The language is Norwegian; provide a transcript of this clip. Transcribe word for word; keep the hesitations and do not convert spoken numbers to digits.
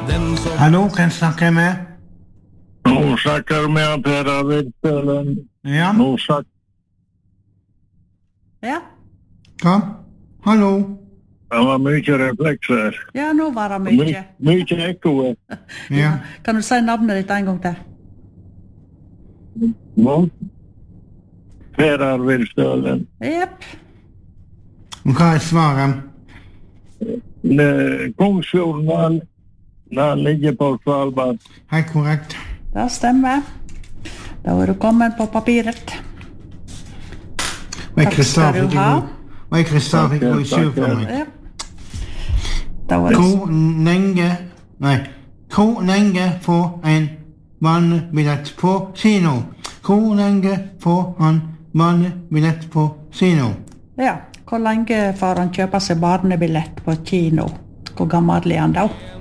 Hallo, kan jeg snakke med? Nå snakker med Per Arvidstølen. Ja? Nå snakker... Ja. Kom. Hallo. Det var mye reflekser. Ja, nå var det mye. My, mye ekko. Ja. Kan du si navnet ditt en gang til? Nå? Per Arvidstølen. Jepp. Og hva er svaret? Kongsfjorden, den ligger på Svalbard. Helt korrekt. Det stemmer. Da er du kommet på papiret. Og jeg Takk skal du ha. Og jeg Kristian fikk gå i sjø for meg. Ja. Da var det... Hvor lenge, nei, hvor lenge får en vannbillett på kino? Hvor lenge får han vannbillett på kino? Ja, hvor lenge får han kjøpe seg barnebillett på kino? Hvor gammel er han da?